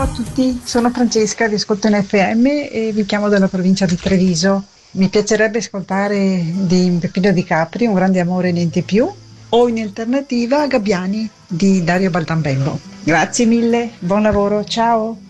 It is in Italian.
a tutti, sono Francesca, vi ascolto in FM e vi chiamo dalla provincia di Treviso. Mi piacerebbe ascoltare di Peppino Di Capri, Un grande amore e niente più, o in alternativa Gabbiani di Dario Baltambello. Grazie mille, buon lavoro, ciao!